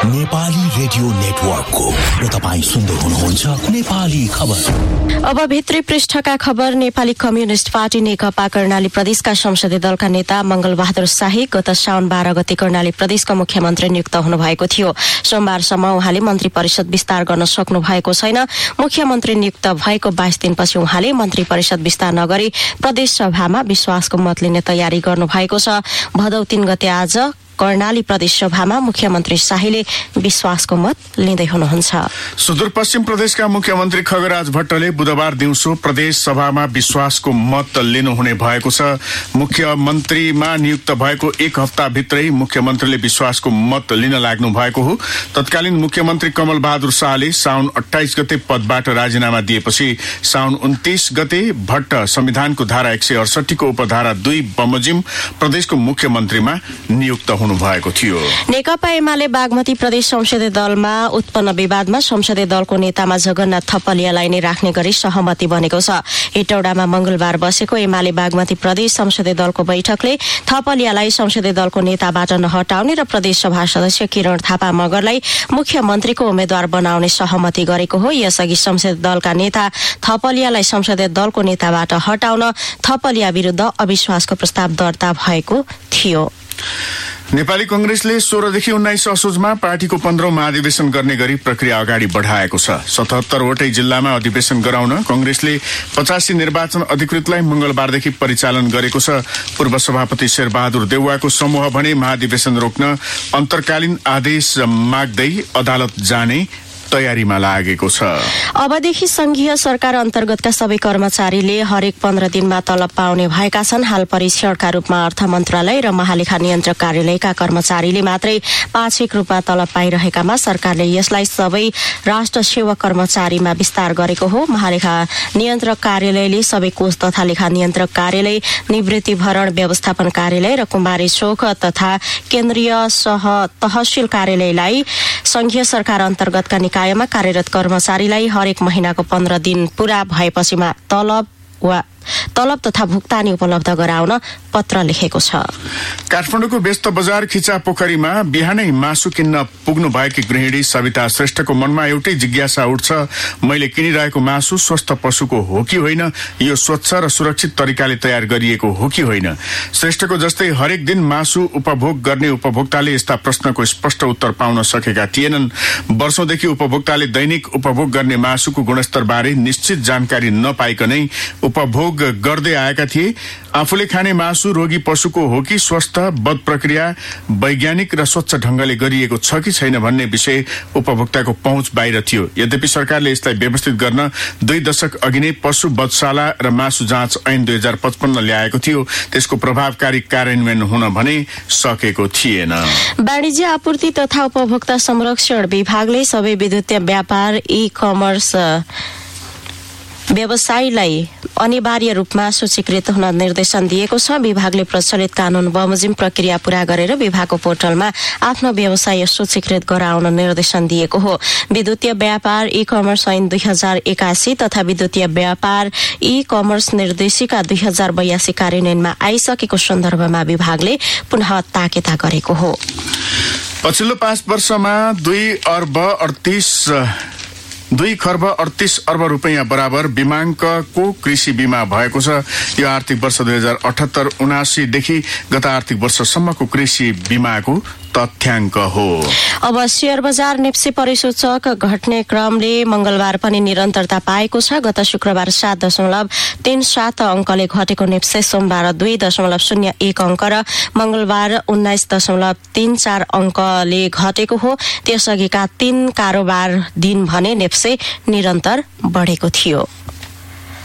Nepali radio नेटवर्कको र तपाईं सुन्दै हुनुहुन्छ नेपाली खबर। अब भित्री पृष्ठका खबर। नेपाली कम्युनिस्ट पार्टी नेकपा कर्णाली प्रदेशका संसदीय दलका नेता मंगलबहादुर शाही गत साउन 12 गते कर्णाली प्रदेशका मुख्यमन्त्री नियुक्त हुनुभएको थियो। सोमबारसम्म उहाँले मन्त्री परिषद विस्तार गर्न सक्नु भएको छैन। मुख्यमन्त्री नियुक्त भएको 22 दिनपछि उहाँले मन्त्री परिषद विस्तार नगरी प्रदेश सभामा विश्वासको मत लिने तयारी गर्नु भएको छ। भदौ 3 गते आज कर्णाली प्रदेश सभामा मुख्यमन्त्री शाहीले विश्वासको मत लिँदै हुनुहुन्छ। सुदूरपश्चिम प्रदेशका मुख्यमन्त्री खगराज भट्टले बुधबार दिउँसो प्रदेश सभामा विश्वासको मत लिनुहुने भएको छ। मुख्यमन्त्रीमा नियुक्त भएको 1 हप्ताभित्रै मुख्यमन्त्रीले विश्वासको मत लिन लाग्नु भएको हो। तत्कालीन मुख्यमन्त्री कमल बहादुर शाहले साउन 28 गते पदबाट राजीनामा दिएपछि साउन 29 गते भट्ट संविधानको धारा 168 को उपधारा 2 बमोजिम प्रदेशको मुख्यमन्त्रीमा नियुक्त भएको थियो। नेकपा एमाले बागमती प्रदेश संसदीय दलमा उत्पन्न विवादमा संसदीय दलको नेतामा जगन्नाथ थपलियालाई नै राख्ने गरी सहमति बनेको छ। हेटौडामा मंगलबार बसेको एमाले बागमती प्रदेश संसदीय दलको बैठकले थपलियालाई संसदीय दलको नेताबाट नहटाउने र प्रदेश सभा सदस्य किरण थापा मगरलाई मुख्यमन्त्रीको उम्मेद्वार बनाउने सहमति गरेको हो। यसअघि संसदीय दलका नेता थपलियालाई संसदीय दलको नेताबाट हटाउन थपलिया विरुद्ध अविश्वासको प्रस्ताव दर्ता भएको थियो। नेपाली कंग्रेसले 16 देखि 19 असोजमा पार्टीको 15औं महाधिवेशन गर्ने गरी प्रक्रिया अगाडि बढाएको छ। 77 वटै जिल्लामा अधिवेशन गराउन कंग्रेसले 85 निर्वाचन अधिकृतलाई मंगलबारदेखि परिचालन गरेको छ। पूर्व सभापति शेरबहादुर देउवाको समूह भने महाधिवेशन रोक्न अन्तर्कालीन आदेश माग्दै अदालत जाने तयारीमा लागेको छ। अबदेखि संघीय सरकार अन्तर्गतका सबै कर्मचारीले हरेक 15 दिनमा तलब पाउने भएका छन्। हाल परीक्षणका रूपमा अर्थ मन्त्रालय र महालेखा नियन्त्रक कार्यालयका कर्मचारीले मात्रै पाक्षिक रूपमा तलब पाइरहेकामा सरकारले यसलाई सबै राष्ट्र सेवा कर्मचारीमा विस्तार गरेको हो। महालेखा नियन्त्रक कार्यालयले सबै कोष तथा लेखा नियन्त्रक कार्यालय, निवृत्ति भरण व्यवस्थापन कार्यालय र कुमारी शोक तथा केन्द्रीय तहसील कार्यालयलाई संघीय सरकार अन्तर्गतका निकायमा कार्यरत कर्मचारीलाई हरेक महिनाको 15 दिन पूरा भएपछि तलब तथा भुक्तानी उपलब्ध गराउन पत्र लेखेको छ। काठमाडौँको व्यस्त बजार खिचा पोखरीमा बिहानै मासु किन्न पुग्नु भएकी गृहिणी सविता श्रेष्ठको मनमा एउटै जिज्ञासा उठ्छ। मैले किनिरहेको मासु स्वस्थ पशुको हो कि होइन? यो स्वच्छ र सुरक्षित तरिकाले तयार गरिएको हो कि होइन? श्रेष्ठको जस्तै हरेक दिन मासु उपभोग गर्ने उपभोक्ताले यस्ता प्रश्नको स्पष्ट उत्तर पाउन सकेका थिएनन्। वर्षौंदेखि उपभोक्ताले दैनिक उपभोग गर्ने मासुको गुणस्तर बारे निश्चित जानकारी नपाइकनै उपभोग गर्दै आएका थिए। आफूले खाने मासु रोगी पशुको हो कि स्वस्थ, बध प्रक्रिया, वैज्ञानिक र स्वच्छ ढंगले गरिएको छ कि छैन भन्ने विषय उपभोक्ताको पहुँच बाहिर थियो। यद्यपि सरकारले यसलाई व्यवस्थित गर्न 2 दशक अघि नै पशु वधशाला र मासु जाँच ऐन 2055 ल्याएको थियो। त्यसको प्रभावकारी कार्यान्वयन हुन भने सकेको थिएन। वाणिज्य आपूर्ति तथा उपभोक्ता संरक्षण विभागले सबै विद्युतीय व्यापार ई-कमर्स व्यवसायीलाई अनिवार्य रूपमा सूचीकृत हुन निर्देशन दिएको छ। विभागले प्रचलित कानून बमोजिम प्रक्रिया पूरा गरेर विभागको पोर्टलमा आफ्नो व्यवसाय सूचीकृत गराउन निर्देशन दिएको हो। विद्युतीय व्यापार ई-कमर्स ऐन 2081 तथा विद्युतीय व्यापार ई-कमर्स निर्देशिका 2082 कार्यान्वयनमा आइसकेको सन्दर्भमा विभागले पुनः ताकेता गरेको हो। पछिल्लो 5 वर्षमा 2 खर्ब 38 अर्ब रुपैयाँ बराबर बीमाङ्कको कृषि बीमा भएको छ। यो आर्थिक वर्ष 2078-79 देखि गत आर्थिक वर्षसम्मको कृषि बीमाको तथ्याङ्क हो। अब शेयर बजार नेप्से परिसूचक घट्ने क्रमले मंगलबार पनि निरन्तरता पाएको छ। गत शुक्रबार 7.37 अंकले घटेको नेप्से सोमबार 2.01 अंक र मंगलबार 19.34 अंकले घटेको हो। त्यसअघिका 3 कारोबार दिन भने नेप्से निरन्तर बढेको थियो।